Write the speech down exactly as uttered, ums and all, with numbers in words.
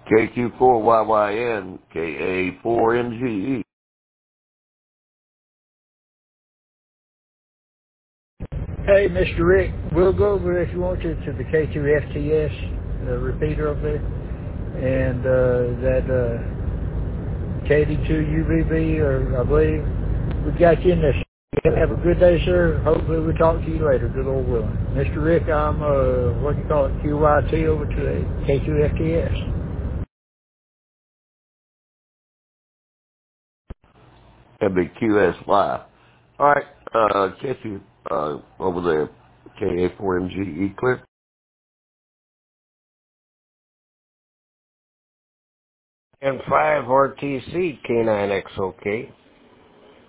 K Q four Y Y N, K A four M G E. Hey, Mister Rick, we'll go over if you want to to the K two F T S, the repeater over there, and uh, that uh, K D two U V B, or I believe we got you in this. Have a good day, sir. Hopefully we'll talk to you later. Good Lord willing. Mister Rick, I'm uh, what do you call it, Q Y T over to the K two F T S. That'd be Q S Y. Alright, uh, catch you, uh, over there. K A four M G E clear. And five R T C K nine X O K.